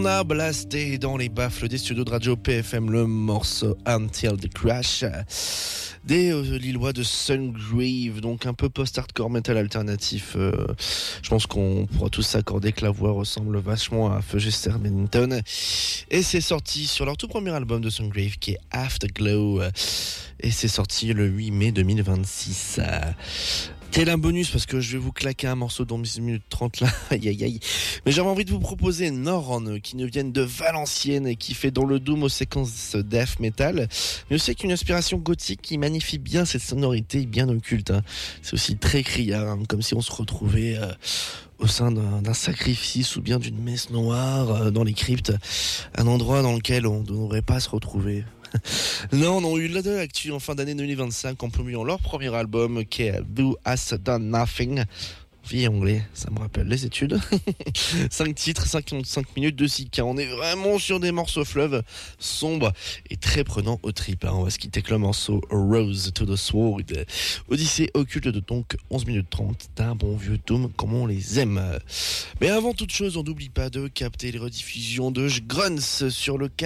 On a blasté dans les baffles des studios de radio PFM le morceau Until the Crash des Lillois de Sungrave, donc un peu post-hardcore metal alternatif. Je pense qu'on pourra tous s'accorder que la voix ressemble vachement à Fugester Bennington. Et c'est sorti sur leur tout premier album de Sungrave qui est Afterglow. Et c'est sorti le 8 mai 2026. Quel un bonus parce que je vais vous claquer un morceau dans 10 minutes 30 là, aïe aïe aïe. Mais j'avais envie de vous proposer Norn qui nous viennent de Valenciennes et qui fait dans le doom aux séquences death metal, mais aussi avec une inspiration gothique qui magnifie bien cette sonorité bien occulte. C'est aussi très criard, comme si on se retrouvait au sein d'un sacrifice ou bien d'une messe noire dans les cryptes, un endroit dans lequel on ne devrait pas se retrouver. Non, on a eu de l'actu en fin d'année 2025 en publiant leur premier album qui est Thou Hast Done Nothing. Vie anglais, ça me rappelle les études. 5 titres, 55 minutes de 6K. On est vraiment sur des morceaux fleuves sombres et très prenants au trip. On va se quitter avec le morceau Rose to the Sword. Odyssée occulte de donc 11 minutes 30 d'un bon vieux doom comme on les aime. Mais avant toute chose, on n'oublie pas de capter les rediffusions de Grunts sur le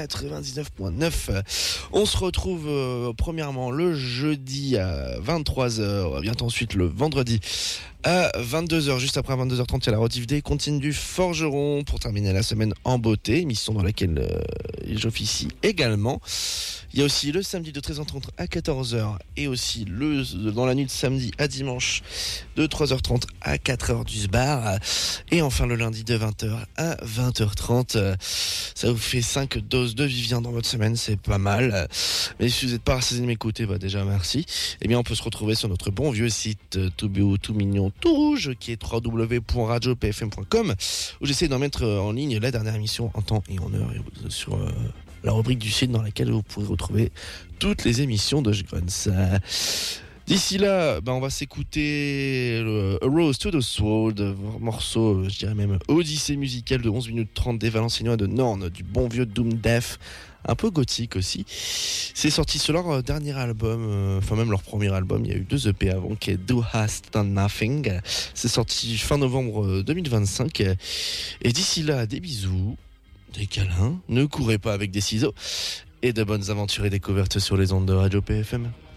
99.9. On se retrouve premièrement le jeudi à 23h, bientôt ensuite le vendredi à 22h, juste après 22h30, il y a la rediff des Comptines du Forgeron pour terminer la semaine en beauté, émission dans laquelle j'officie également. Il y a aussi le samedi de 13h30 à 14h et aussi dans la nuit de samedi à dimanche de 3h30 à 4h du bar. Et enfin le lundi de 20h à 20h30. Ça vous fait 5 doses de Vivien dans votre semaine, c'est pas mal. Mais si vous n'êtes pas rassasié de m'écouter, déjà merci. Eh bien on peut se retrouver sur notre bon vieux site tout beau, tout mignon, tout rouge qui est www.radiopfm.com où j'essaie d'en mettre en ligne la dernière émission en temps et en heure sur la rubrique du site dans laquelle vous pourrez retrouver toutes les émissions de Grunts. D'ici là, on va s'écouter A Rose to the Sword, morceau, je dirais même odyssée musicale de 11 minutes 30 des Valenciennois de Norn, du bon vieux Doom Death, un peu gothique aussi. C'est sorti sur leur dernier album, enfin même leur premier album, il y a eu 2 EP avant, qui est Thou Hast Done Nothing. C'est sorti fin novembre 2025. Et d'ici là, des bisous, des câlins, ne courez pas avec des ciseaux, et de bonnes aventures et découvertes sur les ondes de Radio PFM.